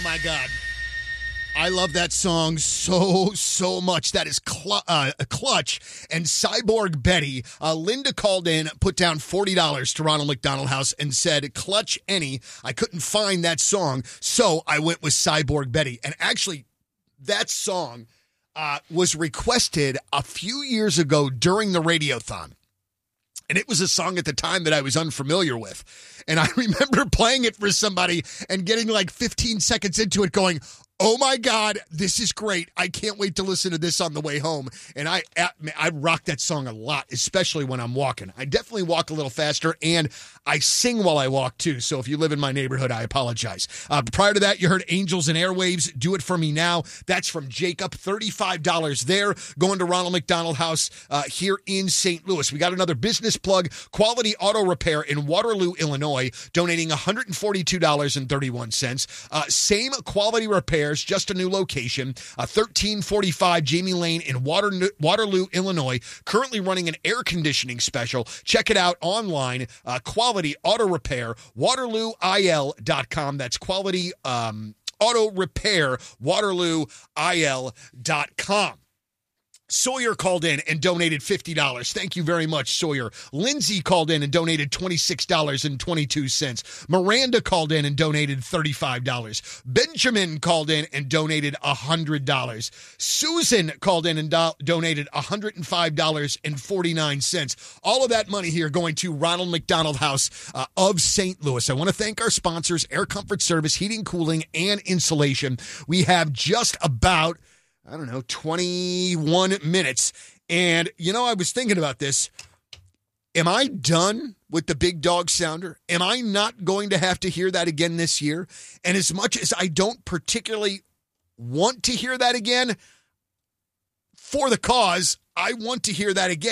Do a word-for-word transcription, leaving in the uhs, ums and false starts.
my God. I love that song so, so much. That is Cl- uh, Clutch and Cyborg Betty. Uh, Linda called in, put down forty dollars to Ronald McDonald House and said, Clutch Any. I couldn't find that song, so I went with Cyborg Betty. And actually, that song uh, was requested a few years ago during the Radiothon. And it was a song at the time that I was unfamiliar with. And I remember playing it for somebody and getting like fifteen seconds into it going, oh my God, this is great. I can't wait to listen to this on the way home. And I I rock that song a lot, especially when I'm walking. I definitely walk a little faster, and I sing while I walk too. So if you live in my neighborhood, I apologize. Uh, prior to that, you heard Angels and Airwaves, Do It For Me Now. That's from Jacob, thirty-five dollars there, going to Ronald McDonald House uh, here in Saint Louis. We got another business plug, Quality Auto Repair in Waterloo, Illinois, donating one hundred forty-two dollars and thirty-one cents. Uh, same quality repair, just a new location, uh, thirteen forty-five Jamie Lane in Water, Waterloo, Illinois, currently running an air conditioning special. Check it out online, uh, Quality Auto Repair, waterloo I L dot com. That's Quality um, Auto Repair, waterloo I L dot com. Sawyer called in and donated fifty dollars. Thank you very much, Sawyer. Lindsay called in and donated twenty-six dollars and twenty-two cents. Miranda called in and donated thirty-five dollars. Benjamin called in and donated one hundred dollars. Susan called in and do- donated one hundred five dollars and forty-nine cents. All of that money here going to Ronald McDonald House uh, of Saint Louis. I want to thank our sponsors, Air Comfort Service, Heating, Cooling, and Insulation. We have just about I don't know, twenty-one minutes. And, you know, I was thinking about this. Am I done with the big dog sounder? Am I not going to have to hear that again this year? And as much as I don't particularly want to hear that again, for the cause, I want to hear that again.